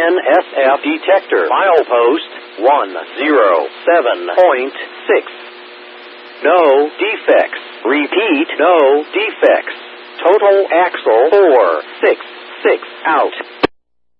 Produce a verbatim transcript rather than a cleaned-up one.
N S F detector. Milepost one zero seven point six. No defects. Repeat, no defects. Total axle four six six out.